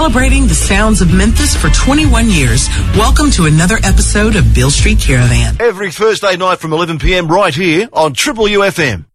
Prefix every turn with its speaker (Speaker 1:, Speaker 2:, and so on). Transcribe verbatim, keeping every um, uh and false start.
Speaker 1: Celebrating the sounds of Memphis for twenty-one years. Welcome to another episode of Beale Street Caravan.
Speaker 2: Every Thursday night from eleven p m right here on Triple U F M.